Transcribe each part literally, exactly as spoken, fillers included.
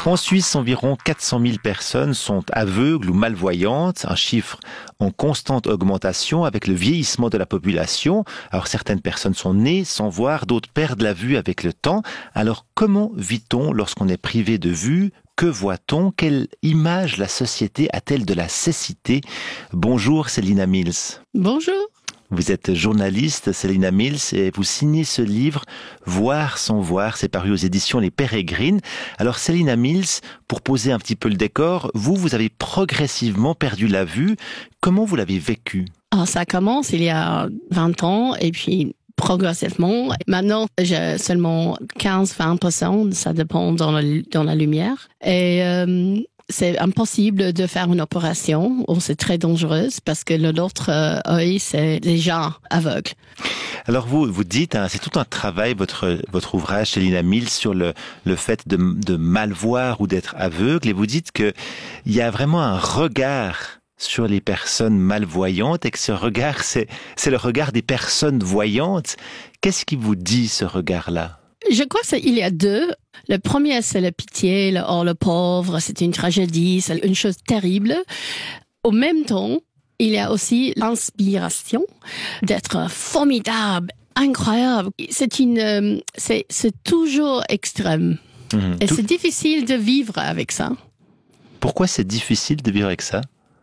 En Suisse, environ quatre cent mille personnes sont aveugles ou malvoyantes, un chiffre en constante augmentation avec le vieillissement de la population. Alors certaines personnes sont nées sans voir, d'autres perdent la vue avec le temps. Alors comment vit-on lorsqu'on est privé de vue ? Que voit-on ? Quelle image la société a-t-elle de la cécité ? Bonjour Célina Mills. Bonjour. Vous êtes journaliste, Célina Mills, et vous signez ce livre « Voir sans voir ». C'est paru aux éditions Les Pérégrines. Alors Célina Mills, pour poser un petit peu le décor, vous, vous avez progressivement perdu la vue. Comment vous l'avez vécu ? Alors, ça commence il y a vingt ans, et puis progressivement. Maintenant, j'ai seulement quinze à vingt pour cent, ça dépend dans la, dans la lumière. Et euh, c'est impossible de faire une opération, ou c'est très dangereux, parce que l'autre euh, œil, c'est déjà aveugle. Alors vous, vous dites, hein, c'est tout un travail, votre votre ouvrage, Célina Mills, sur le le fait de, de mal voir ou d'être aveugle, et vous dites que il y a vraiment un regard sur les personnes malvoyantes, et que ce regard, c'est c'est le regard des personnes voyantes. Qu'est-ce qui vous dit, ce regard-là ? Je crois qu'il y a deux. Le premier, c'est la pitié, le, oh, le pauvre, c'est une tragédie, c'est une chose terrible. Au même temps, il y a aussi l'inspiration d'être formidable, incroyable. C'est une, euh, c'est, c'est toujours extrême. Mmh, Et tout... c'est difficile de vivre avec ça. Pourquoi c'est difficile de vivre avec ça ?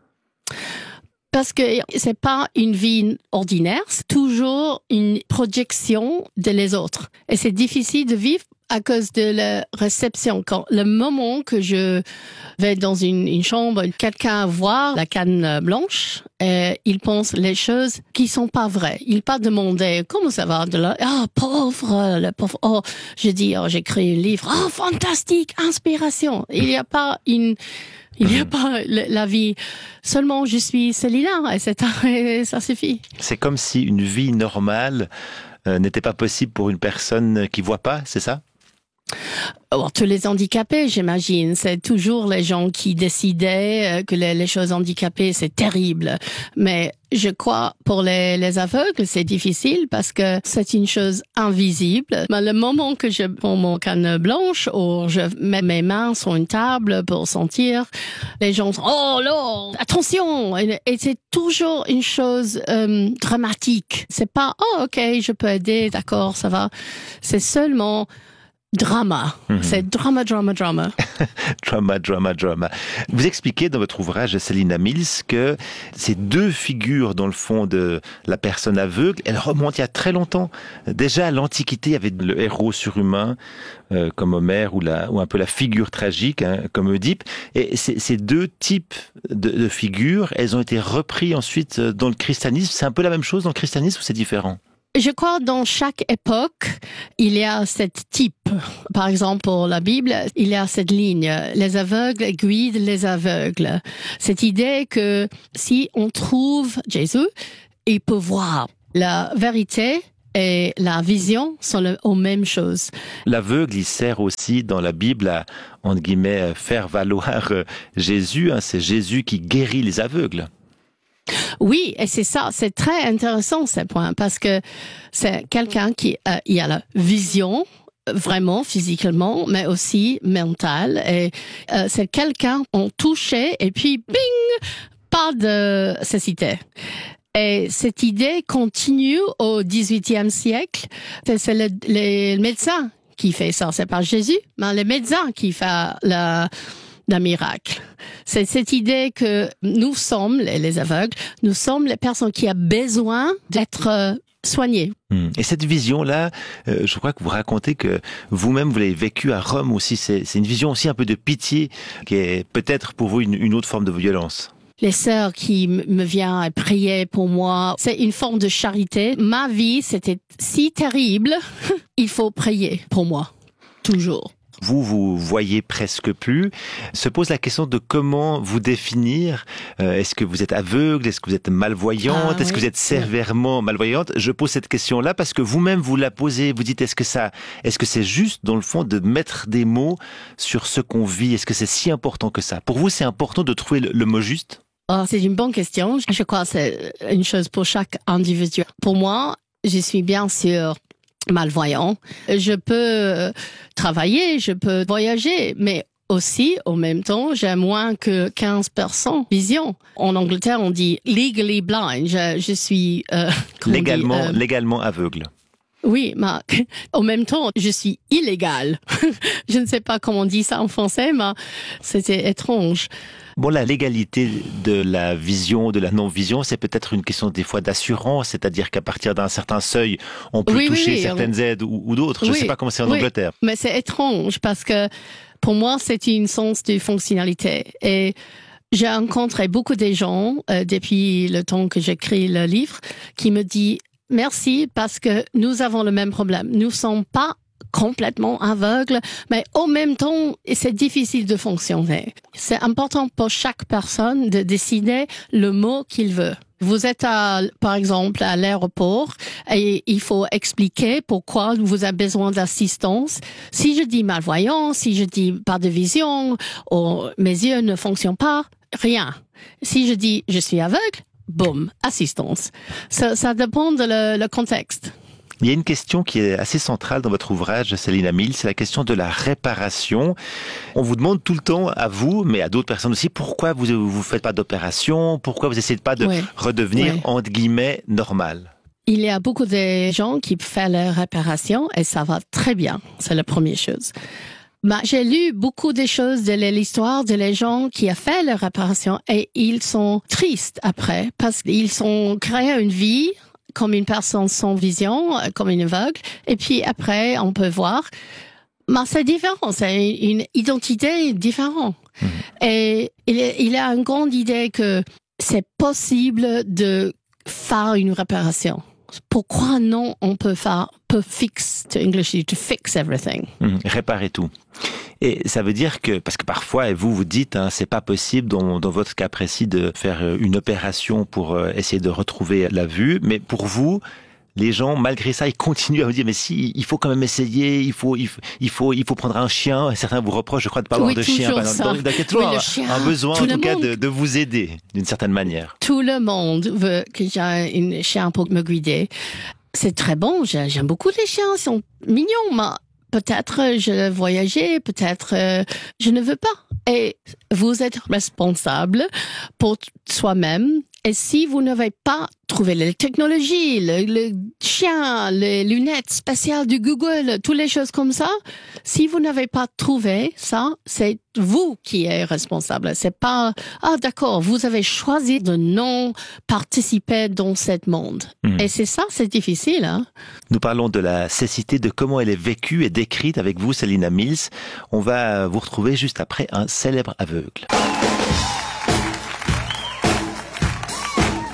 Parce que c'est pas une vie ordinaire, c'est toujours une projection de les autres. Et c'est difficile de vivre à cause de la réception. Quand le moment que je vais dans une, une chambre, quelqu'un voit la canne blanche, et il pense les choses qui sont pas vraies. Il pas demander comment ça va de là. Ah, oh, pauvre, le pauvre. Oh, je dis, oh, j'ai écrit un livre. Oh, fantastique, inspiration. Il n'y a pas une Il n'y a pas la vie. Seulement, je suis Célina, et c'est et ça suffit. C'est comme si une vie normale euh, n'était pas possible pour une personne qui voit pas, c'est ça ? Oh, tous les handicapés, j'imagine, c'est toujours les gens qui décidaient que les, les choses handicapées, c'est terrible. Mais je crois pour les, les aveugles, c'est difficile parce que c'est une chose invisible. Mais le moment que je prends mon canne blanche ou je mets mes mains sur une table pour sentir, les gens sont « Oh là, attention !» Et, et c'est toujours une chose euh, dramatique. C'est pas « Oh, ok, je peux aider, d'accord, ça va ». C'est seulement drama. Mm-hmm. C'est drama, drama, drama. drama, drama, drama. Vous expliquez dans votre ouvrage, Célina Mills, que ces deux figures, dans le fond, de la personne aveugle, elles remontent il y a très longtemps. Déjà, à l'Antiquité, il y avait le héros surhumain, euh, comme Homère, ou, la, ou un peu la figure tragique, hein, comme Oedipe. Et ces, ces deux types de, de figures, elles ont été reprises ensuite dans le christianisme. C'est un peu la même chose dans le christianisme ou c'est différent ? Je crois que dans chaque époque, il y a cette type. Par exemple, pour la Bible, il y a cette ligne. Les aveugles guident les aveugles. Cette idée que si on trouve Jésus, il peut voir. La vérité et la vision sont les mêmes choses. L'aveugle, il sert aussi dans la Bible à, entre guillemets, faire valoir Jésus. Hein. C'est Jésus qui guérit les aveugles. Oui, et c'est ça, c'est très intéressant ce point, parce que c'est quelqu'un qui euh, il a la vision, vraiment physiquement, mais aussi mentale, et euh, c'est quelqu'un on touchait et puis bing, pas de cécité. Et cette idée continue au dix-huitième siècle. C'est, c'est le, les médecins qui fait ça, c'est pas Jésus, mais les médecins qui font la d'un miracle. C'est cette idée que nous sommes, les, les aveugles, nous sommes les personnes qui ont besoin d'être euh, soignées. Et cette vision-là, euh, je crois que vous racontez que vous-même, vous l'avez vécue à Rome aussi. C'est, c'est une vision aussi un peu de pitié, qui est peut-être pour vous une, une autre forme de violence. Les sœurs qui m- me viennent prier pour moi, c'est une forme de charité. Ma vie, c'était si terrible, il faut prier pour moi, toujours. Vous, vous voyez presque plus. Se pose la question de comment vous définir. Euh, est-ce que vous êtes aveugle? Est-ce que vous êtes malvoyante? Ah, est-ce oui. que vous êtes sévèrement malvoyante? Je pose cette question-là parce que vous-même vous la posez. Vous dites, est-ce que ça, est-ce que c'est juste dans le fond de mettre des mots sur ce qu'on vit? Est-ce que c'est si important que ça? Pour vous, c'est important de trouver le, le mot juste? Oh, c'est une bonne question. Je crois que c'est une chose pour chaque individu. Pour moi, je suis bien sûr malvoyant. Je peux travailler, je peux voyager, mais aussi, au même temps, j'ai moins que quinze pour cent vision. En Angleterre, on dit legally blind. Je, je suis euh, légalement, dit, euh, légalement aveugle. Oui, mais en même temps, je suis illégale. Je ne sais pas comment on dit ça en français, mais c'était étrange. Bon, la légalité de la vision, de la non-vision, c'est peut-être une question des fois d'assurance, c'est-à-dire qu'à partir d'un certain seuil, on peut oui, toucher oui, oui. certaines aides ou, ou d'autres. Je ne oui, sais pas comment c'est en oui. Angleterre. Mais c'est étrange parce que pour moi, c'est une sens de fonctionnalité. Et j'ai rencontré beaucoup de gens euh, depuis le temps que j'écris le livre qui me disent merci parce que nous avons le même problème. Nous ne sommes pas complètement aveugles, mais en même temps, c'est difficile de fonctionner. C'est important pour chaque personne de décider le mot qu'il veut. Vous êtes, à, par exemple, à l'aéroport et il faut expliquer pourquoi vous avez besoin d'assistance. Si je dis malvoyant, si je dis pas de vision, ou mes yeux ne fonctionnent pas, rien. Si je dis je suis aveugle, boum, assistance. Ça, ça dépend de le, le contexte. Il y a une question qui est assez centrale dans votre ouvrage, Selina Mills, c'est la question de la réparation. On vous demande tout le temps, à vous, mais à d'autres personnes aussi, pourquoi vous vous faites pas d'opération, pourquoi vous essayez pas de oui. redevenir, oui. entre guillemets, normal. Il y a beaucoup de gens qui font la réparation et ça va très bien. C'est la première chose. Mais j'ai lu beaucoup de choses de l'histoire de les gens qui ont fait la réparation et ils sont tristes après parce qu'ils ont créé une vie comme une personne sans vision, comme une aveugle. Et puis après, on peut voir, mais c'est différent, c'est une identité différente. Mmh. Et il y a une grande idée que c'est possible de faire une réparation. Pourquoi non, on peut faire, peut fix, to English, to fix everything. Mmh, réparer tout. Et ça veut dire que, parce que parfois, et vous vous dites, hein, c'est pas possible dans, dans votre cas précis de faire une opération pour euh, essayer de retrouver la vue, mais pour vous, les gens, malgré ça, ils continuent à vous dire, mais si, il faut quand même essayer, il faut, il faut, il faut, il faut prendre un chien. Certains vous reprochent, je crois, de pas avoir oui, de chien. Ça. Donc, donc, toujours oui, un, chien, un besoin, en tout cas, monde, de, de vous aider, d'une certaine manière. Tout le monde veut que j'ai un chien pour me guider. C'est très bon, j'aime beaucoup les chiens, ils sont mignons, mais peut-être je vais voyager, peut-être euh, je ne veux pas. Et vous êtes responsable pour soi-même. Et si vous n'avez pas trouvé la technologie, le, le chien, les lunettes spéciales du Google, toutes les choses comme ça, si vous n'avez pas trouvé ça, c'est vous qui êtes responsable. C'est pas, ah d'accord, vous avez choisi de non participer dans ce monde. Mmh. Et c'est ça, c'est difficile. Hein? Nous parlons de la cécité, de comment elle est vécue et décrite avec vous, Selina Mills. On va vous retrouver juste après un célèbre aveugle.